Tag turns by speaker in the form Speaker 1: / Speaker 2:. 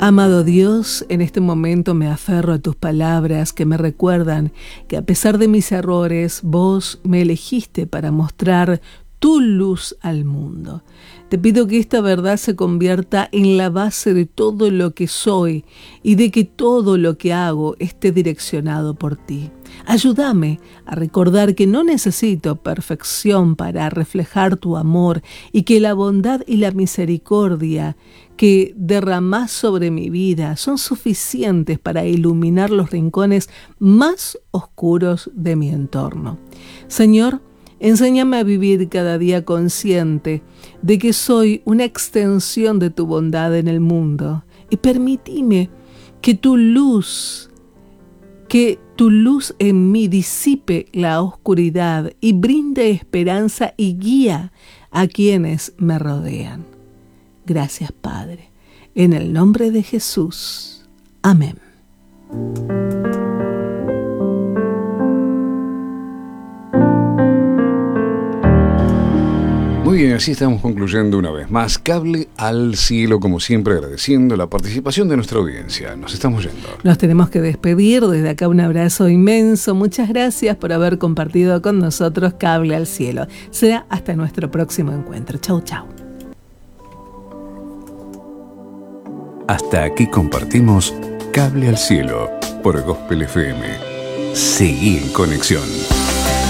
Speaker 1: Amado Dios, en este momento me aferro a tus palabras que me recuerdan que a pesar de mis errores, vos me elegiste para mostrar tu luz al mundo. Te pido que esta verdad se convierta en la base de todo lo que soy y de que todo lo que hago esté direccionado por ti. Ayúdame a recordar que no necesito perfección para reflejar tu amor y que la bondad y la misericordia que derramás sobre mi vida son suficientes para iluminar los rincones más oscuros de mi entorno. Señor, enséñame a vivir cada día consciente de que soy una extensión de tu bondad en el mundo y permitime que tu luz en mí disipe la oscuridad y brinde esperanza y guía a quienes me rodean. Gracias, Padre. En el nombre de Jesús. Amén.
Speaker 2: Muy bien, así estamos concluyendo una vez más Cable al Cielo, como siempre agradeciendo la participación de nuestra audiencia. Nos estamos yendo.
Speaker 1: Nos tenemos que despedir. Desde acá un abrazo inmenso. Muchas gracias por haber compartido con nosotros Cable al Cielo. Será hasta nuestro próximo encuentro. Chau, chau.
Speaker 3: Hasta aquí compartimos Cable al Cielo por Gospel FM. Seguí en conexión.